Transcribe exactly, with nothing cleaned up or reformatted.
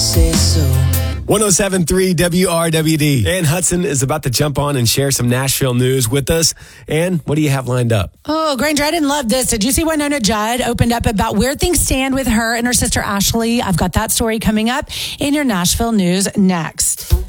say so. one oh seven point three W R W D. Ann Hudson is about to jump on and share some Nashville news with us. Ann, what do you have lined up? Oh, Granger, I didn't love this. Did you see Winona Judd opened up about where things stand with her and her sister Ashley? I've got that story coming up in your Nashville news next.